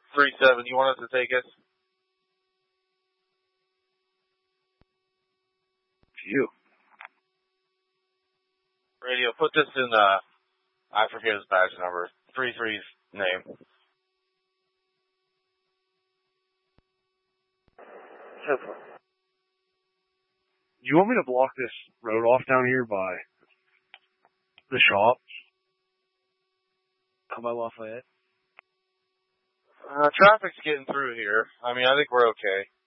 37, you want us to take it? You. Radio, put this in, I forget his badge number. 33's name. You want me to block this road off down here by the shop? How by Lafayette? Traffic's getting through here. I mean, I think we're okay.